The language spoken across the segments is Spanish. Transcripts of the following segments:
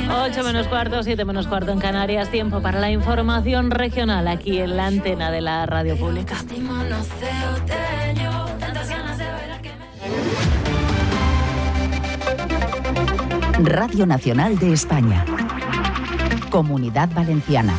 8 menos cuarto, 7 menos cuarto en Canarias. Tiempo para la información regional aquí en la antena de la radio pública. Radio Nacional de España. Comunidad Valenciana.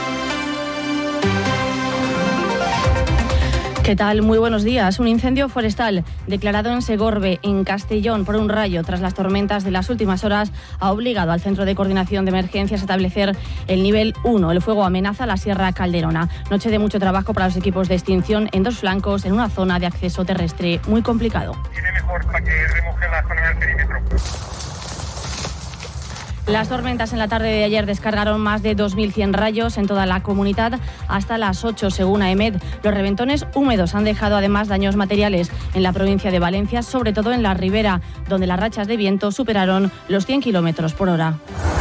¿Qué tal? Muy buenos días. Un incendio forestal declarado en Segorbe, en Castellón, por un rayo tras las tormentas de las últimas horas ha obligado al Centro de Coordinación de Emergencias a establecer el nivel 1. El fuego amenaza la Sierra Calderona. Noche de mucho trabajo para los equipos de extinción en dos flancos en una zona de acceso terrestre muy complicado. Tiene mejor para que remoje la zona del perímetro. Las tormentas en la tarde de ayer descargaron más de 2.100 rayos en toda la comunidad hasta las 8, según AEMET. Los reventones húmedos han dejado además daños materiales en la provincia de Valencia, sobre todo en la ribera, donde las rachas de viento superaron los 100 kilómetros por hora.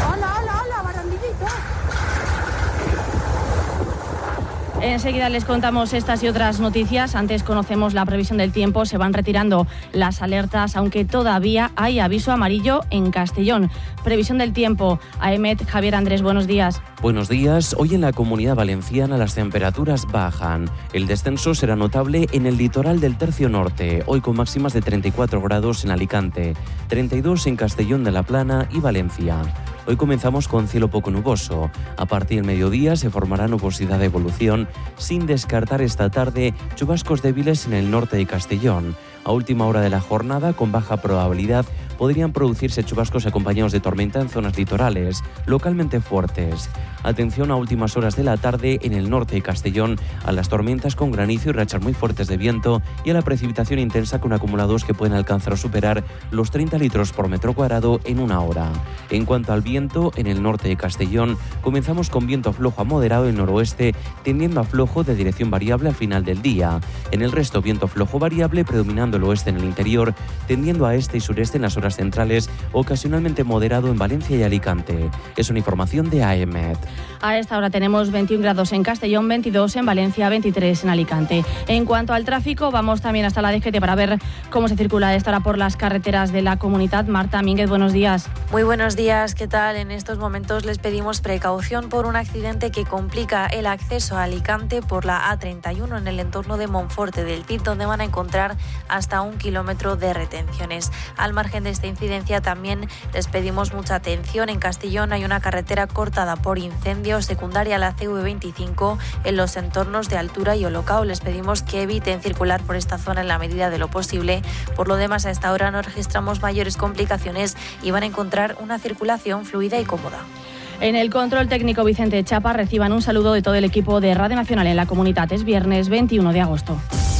Enseguida les contamos estas y otras noticias. Antes conocemos la previsión del tiempo. Se van retirando las alertas, aunque todavía hay aviso amarillo en Castellón. Previsión del tiempo. AEMET, Javier Andrés, buenos días. Buenos días. Hoy en la Comunidad Valenciana las temperaturas bajan. El descenso será notable en el litoral del tercio norte, hoy con máximas de 34 grados en Alicante, 32 en Castellón de la Plana y Valencia. Hoy comenzamos con cielo poco nuboso. A partir del mediodía se formará nubosidad de evolución, sin descartar esta tarde chubascos débiles en el norte de Castellón. A última hora de la jornada, con baja probabilidad, podrían producirse chubascos acompañados de tormenta en zonas litorales, localmente fuertes. Atención a últimas horas de la tarde en el norte de Castellón, a las tormentas con granizo y rachas muy fuertes de viento y a la precipitación intensa con acumulados que pueden alcanzar o superar los 30 litros por metro cuadrado en una hora. En cuanto al viento, en el norte de Castellón, comenzamos con viento flojo a moderado en noroeste, tendiendo a flojo de dirección variable al final del día. En el resto, viento flojo variable predominando el oeste en el interior, tendiendo a este y sureste en las horas centrales, ocasionalmente moderado en Valencia y Alicante. Es una información de AEMET. A esta hora tenemos 21 grados en Castellón, 22 en Valencia, 23 en Alicante. En cuanto al tráfico, vamos también hasta la DGT para ver cómo se circula esta hora por las carreteras de la comunidad. Marta Mínguez, buenos días. Muy buenos días, ¿qué tal? En estos momentos les pedimos precaución por un accidente que complica el acceso a Alicante por la A31 en el entorno de Monforte del Cid, donde van a encontrar hasta 1 kilómetro de retenciones. Al margen de esta incidencia también les pedimos mucha atención. En Castellón hay una carretera cortada por incendios, secundaria a la CV25 en los entornos de Altura y Olocao. Les pedimos que eviten circular por esta zona en la medida de lo posible. Por lo demás, a esta hora no registramos mayores complicaciones y van a encontrar una circulación fluida y cómoda. En el control técnico Vicente Chapa, reciban un saludo de todo el equipo de Radio Nacional en la comunidad. Es viernes 21 de agosto.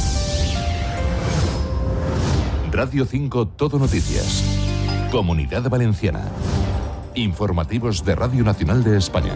Radio 5 Todo Noticias. Comunidad Valenciana. Informativos de Radio Nacional de España.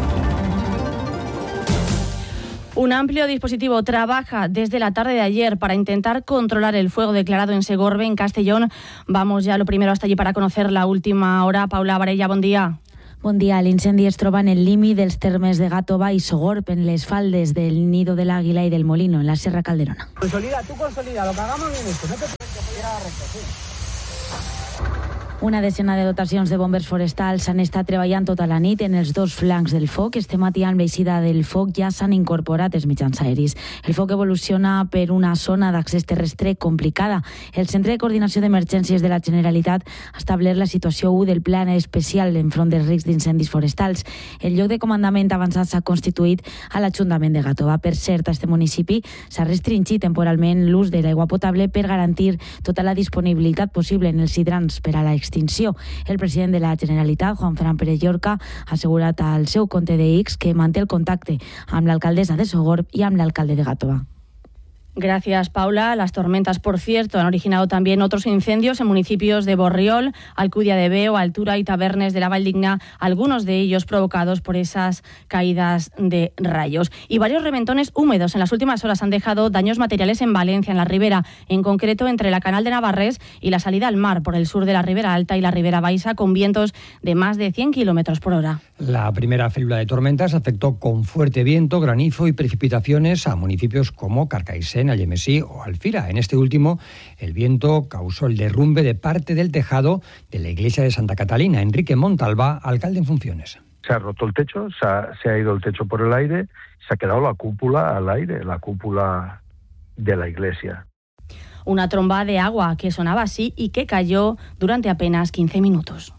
Un amplio dispositivo trabaja desde la tarde de ayer para intentar controlar el fuego declarado en Segorbe, en Castellón. Vamos ya lo primero hasta allí para conocer la última hora. Paula Varella, bon dia. Bon dia. L'incendi es troba en el límit dels termes de Gàtova i Sogorb, en les faldes del Nido de l'Àguila i del Molino, en la Sierra Calderona. Consolida, lo que hagamos bien esto. No te puedes a recto, sí. Una decena de dotacions de bombers forestals han estat treballant tota la nit en els dos flancs del foc. Este matí, amb l'eixida del foc, ja s'han incorporat els mitjans aeris. El foc evoluciona per una zona d'accés terrestre complicada. El Centre de Coordinació d'Emergències de la Generalitat ha establert la situació 1 del Pla Especial enfront dels riscs d'incendis forestals. El lloc de comandament avançat s'ha constituït a l'Ajuntament de Gàtova. Per cert, a este municipi s'ha restringit temporalment l'ús de l'aigua potable per garantir tota la disponibilitat possible en els hidrants per a la extinció. El president de la Generalitat, Juan Fran Pérez Llorca, ha assegurat al seu compte de X que manté el contacte amb l'alcaldessa de Sogorb i amb l'alcalde de Gàtova. Gracias, Paula. Las tormentas, por cierto, han originado también otros incendios en municipios de Borriol, Alcudia de Veo, Altura y Tabernes de la Valdigna, algunos de ellos provocados por esas caídas de rayos. Y varios reventones húmedos en las últimas horas han dejado daños materiales en Valencia, en la Ribera, en concreto entre la Canal de Navarrés y la salida al mar por el sur de la Ribera Alta y la Ribera Baixa, con vientos de más de 100 kilómetros por hora. La primera célula de tormentas afectó con fuerte viento, granizo y precipitaciones a municipios como Carcaixent, en Algemesí o Alfira. En este último, el viento causó el derrumbe de parte del tejado de la iglesia de Santa Catalina. Enrique Montalbá, alcalde en funciones. Se ha roto el techo, se ha ido el techo por el aire, se ha quedado la cúpula al aire, la cúpula de la iglesia. Una tromba de agua que sonaba así y que cayó durante apenas 15 minutos.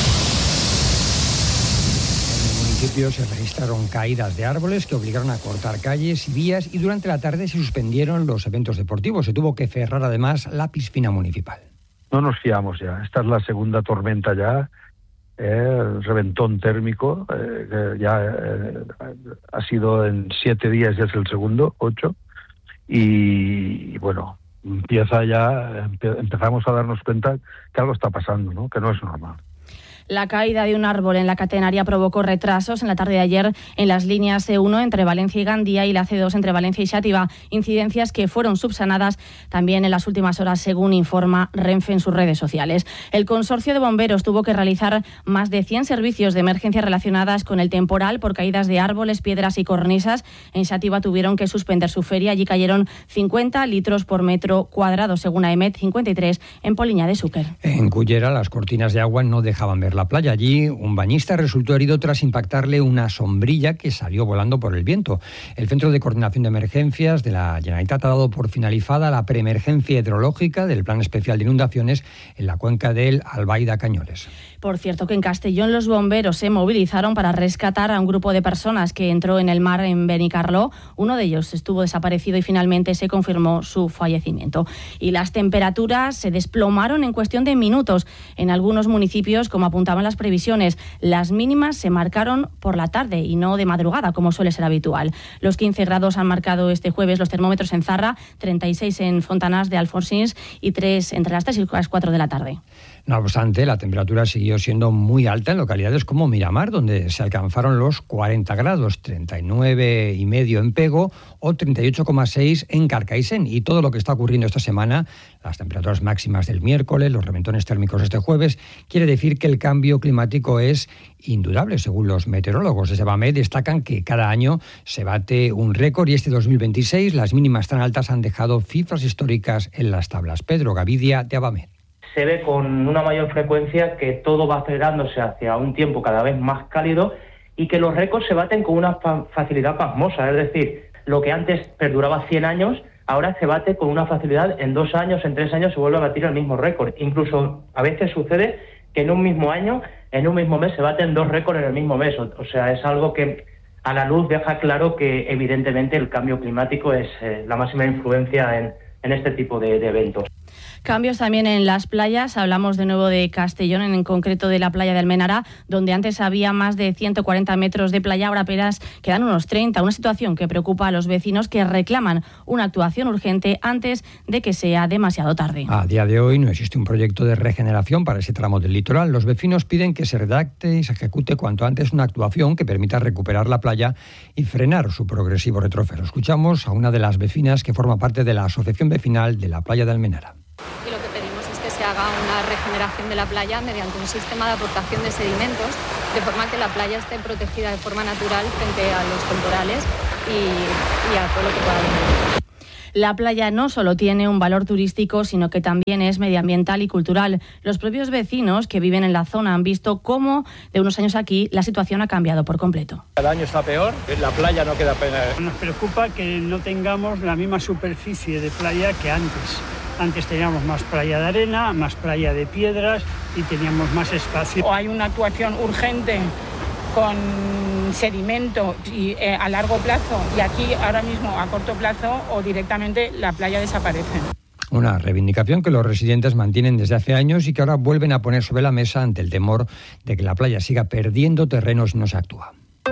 Se registraron caídas de árboles que obligaron a cortar calles y vías y durante la tarde se suspendieron los eventos deportivos. Se tuvo que cerrar además la piscina municipal. No nos fiamos ya. Esta es la segunda tormenta ya, reventón térmico. Ha sido en 7 días, ya es el segundo, 8. Y bueno, empezamos a darnos cuenta que algo está pasando, ¿no? Que no es normal. La caída de un árbol en la catenaria provocó retrasos en la tarde de ayer en las líneas C1 entre Valencia y Gandía y la C2 entre Valencia y Xàtiva, incidencias que fueron subsanadas también en las últimas horas, según informa Renfe en sus redes sociales. El consorcio de bomberos tuvo que realizar más de 100 servicios de emergencia relacionadas con el temporal por caídas de árboles, piedras y cornisas. En Xàtiva tuvieron que suspender su feria. Allí cayeron 50 litros por metro cuadrado, según AEMET, 53 en Poliña de Xúquer. En Cullera, las cortinas de agua no dejaban ver la playa. Allí, un bañista resultó herido tras impactarle una sombrilla que salió volando por el viento. El Centro de Coordinación de Emergencias de la Generalitat ha dado por finalizada la preemergencia hidrológica del Plan Especial de Inundaciones en la cuenca del Albaida-Cañoles. Por cierto, que en Castellón los bomberos se movilizaron para rescatar a un grupo de personas que entró en el mar en Benicarló. Uno de ellos estuvo desaparecido y finalmente se confirmó su fallecimiento. Y las temperaturas se desplomaron en cuestión de minutos en algunos municipios, como apuntaban las previsiones. Las mínimas se marcaron por la tarde y no de madrugada, como suele ser habitual. Los 15 grados han marcado este jueves los termómetros en Zarra, 36 en Fontanars de Alfonsins y 3 entre las 3 y las 4 de la tarde. No obstante, la temperatura siguió siendo muy alta en localidades como Miramar, donde se alcanzaron los 40 grados, 39,5 en Pego o 38,6 en Carcaixent. Y todo lo que está ocurriendo esta semana, las temperaturas máximas del miércoles, los reventones térmicos este jueves, quiere decir que el cambio climático es indudable. Según los meteorólogos de Abamet, destacan que cada año se bate un récord y este 2026 las mínimas tan altas han dejado cifras históricas en las tablas. Pedro Gavidia, de Abamet. Se ve con una mayor frecuencia que todo va acelerándose hacia un tiempo cada vez más cálido y que los récords se baten con una facilidad pasmosa. Es decir, lo que antes perduraba 100 años, ahora se bate con una facilidad. En 2 años, en 3 años se vuelve a batir el mismo récord. Incluso a veces sucede que en un mismo año, en un mismo mes, se baten 2 récords en el mismo mes. O sea, es algo que a la luz deja claro que evidentemente el cambio climático es la máxima influencia en este tipo de eventos. Cambios también en las playas. Hablamos de nuevo de Castellón, en concreto de la playa de Almenara, donde antes había más de 140 metros de playa, ahora apenas quedan unos 30. Una situación que preocupa a los vecinos, que reclaman una actuación urgente antes de que sea demasiado tarde. A día de hoy no existe un proyecto de regeneración para ese tramo del litoral. Los vecinos piden que se redacte y se ejecute cuanto antes una actuación que permita recuperar la playa y frenar su progresivo retroceso. Escuchamos a una de las vecinas que forma parte de la Asociación Vecinal de la playa de Almenara. Y lo que pedimos es que se haga una regeneración de la playa mediante un sistema de aportación de sedimentos, de forma que la playa esté protegida de forma natural frente a los temporales y a todo lo que pueda venir. La playa no solo tiene un valor turístico, sino que también es medioambiental y cultural. Los propios vecinos que viven en la zona han visto cómo, de unos años aquí, la situación ha cambiado por completo. Cada año está peor, la playa no queda pena. Nos preocupa que no tengamos la misma superficie de playa que antes. Antes teníamos más playa de arena, más playa de piedras y teníamos más espacio. O hay una actuación urgente con sedimento y a largo plazo, y aquí ahora mismo a corto plazo, o directamente la playa desaparece. Una reivindicación que los residentes mantienen desde hace años y que ahora vuelven a poner sobre la mesa ante el temor de que la playa siga perdiendo terreno si no se actúa.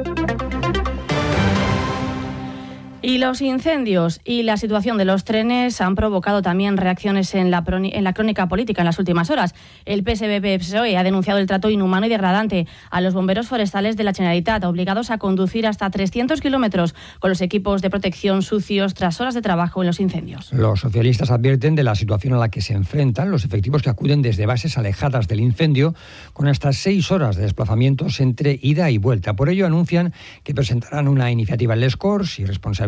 Y los incendios y la situación de los trenes han provocado también reacciones en la crónica política en las últimas horas. El PSPB-PSOE ha denunciado el trato inhumano y degradante a los bomberos forestales de la Generalitat, obligados a conducir hasta 300 kilómetros con los equipos de protección sucios tras horas de trabajo en los incendios. Los socialistas advierten de la situación a la que se enfrentan los efectivos que acuden desde bases alejadas del incendio, con hasta 6 horas de desplazamientos entre ida y vuelta. Por ello anuncian que presentarán una iniciativa en Les Corts y responsabilidad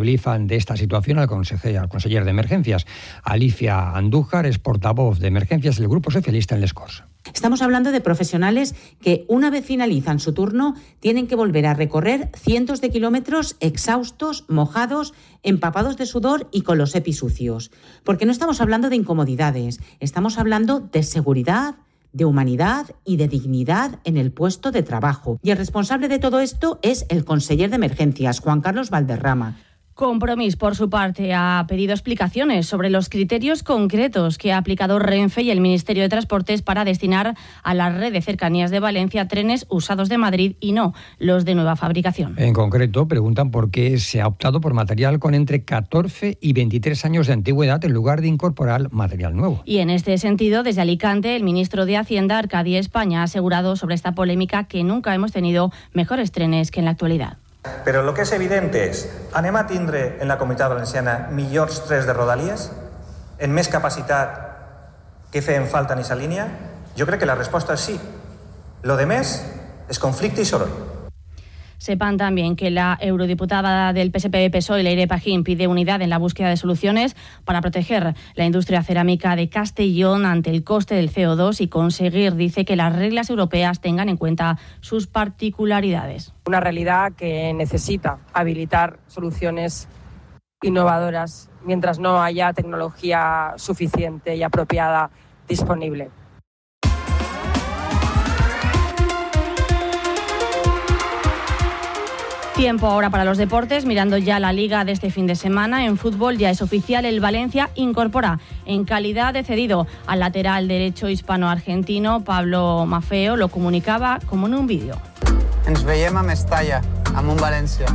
responsabilizan de esta situación al conseller de Emergencias. Alicia Andújar es portavoz de Emergencias del Grupo Socialista en Les Corts. Estamos hablando de profesionales que, una vez finalizan su turno, tienen que volver a recorrer cientos de kilómetros exhaustos, mojados, empapados de sudor y con los EPI sucios. Porque no estamos hablando de incomodidades, estamos hablando de seguridad, de humanidad y de dignidad en el puesto de trabajo. Y el responsable de todo esto es el conseller de Emergencias, Juan Carlos Valderrama. Compromís, por su parte, ha pedido explicaciones sobre los criterios concretos que ha aplicado Renfe y el Ministerio de Transportes para destinar a la red de cercanías de Valencia trenes usados de Madrid y no los de nueva fabricación. En concreto, preguntan por qué se ha optado por material con entre 14 y 23 años de antigüedad en lugar de incorporar material nuevo. Y en este sentido, desde Alicante, el ministro de Hacienda, Arcadi España, ha asegurado sobre esta polémica que nunca hemos tenido mejores trenes que en la actualidad. Però el que és evident és, anem a tindre en la Comunitat Valenciana millors trens de Rodalies, en més capacitat que feien falta en aquesta línia? Jo crec que la resposta és sí. Lo de més és conflicte i soroll. Sepan también que la eurodiputada del PSPB-PSOE, Leire Pajín, pide unidad en la búsqueda de soluciones para proteger la industria cerámica de Castellón ante el coste del CO2 y conseguir, dice, que las reglas europeas tengan en cuenta sus particularidades. Una realidad que necesita habilitar soluciones innovadoras mientras no haya tecnología suficiente y apropiada disponible. Tiempo ahora para los deportes, mirando ya la Liga de este fin de semana. En fútbol ya es oficial, el Valencia incorpora en calidad de cedido al lateral derecho hispano-argentino Pablo Maffeo. Lo comunicaba como en un vídeo. Ens veiem a Mestalla, amb un València.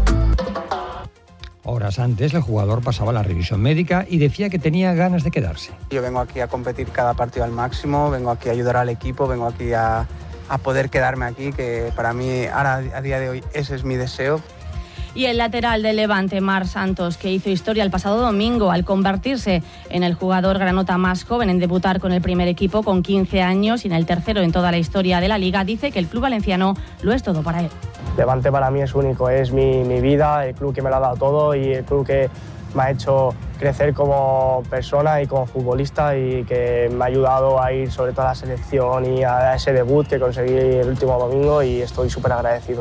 Horas antes, el jugador pasaba la revisión médica y decía que tenía ganas de quedarse. Yo vengo aquí a competir cada partido al máximo, vengo aquí a ayudar al equipo, vengo aquí a poder quedarme aquí, que para mí ahora a día de hoy ese es mi deseo. Y el lateral del Levante, Marc Santos, que hizo historia el pasado domingo al convertirse en el jugador granota más joven en debutar con el primer equipo con 15 años y en el tercero en toda la historia de la Liga, dice que el club valenciano lo es todo para él. Levante para mí es único, es mi vida, el club que me lo ha dado todo y el club que me ha hecho crecer como persona y como futbolista y que me ha ayudado a ir sobre todo a la selección y a ese debut que conseguí el último domingo y estoy súper agradecido.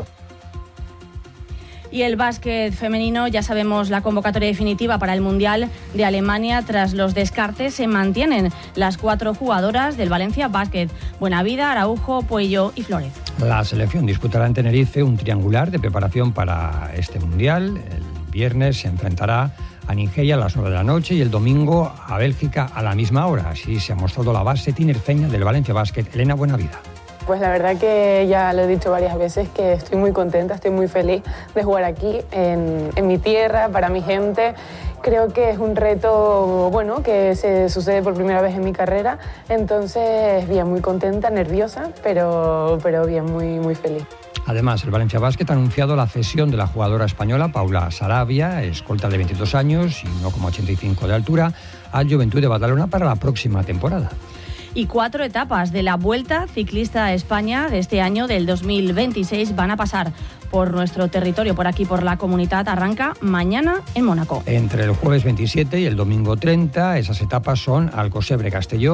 Y el básquet femenino, ya sabemos la convocatoria definitiva para el Mundial de Alemania. Tras los descartes se mantienen las 4 jugadoras del Valencia Basket: Buenavida, Araujo, Puello y Flórez. La selección disputará en Tenerife un triangular de preparación para este Mundial. El viernes se enfrentará a Nigeria a las 9 de la noche y el domingo a Bélgica a la misma hora. Así se ha mostrado la base tinerfeña del Valencia Basket, Elena Buenavida. Pues la verdad que ya lo he dicho varias veces que estoy muy contenta, estoy muy feliz de jugar aquí en mi tierra, para mi gente. Creo que es un reto bueno que se sucede por primera vez en mi carrera, entonces bien, muy contenta, nerviosa, pero bien, muy feliz. Además, el Valencia Basket ha anunciado la cesión de la jugadora española Paula Sarabia, escolta de 22 años y 1,85 de altura, al Juventud de Badalona para la próxima temporada. Y 4 etapas de la Vuelta Ciclista a España de este año, del 2026, van a pasar por nuestro territorio, por aquí, por la Comunidad. Arranca mañana en Mónaco. Entre el jueves 27 y el domingo 30, esas etapas son Alcocebre, Castelló,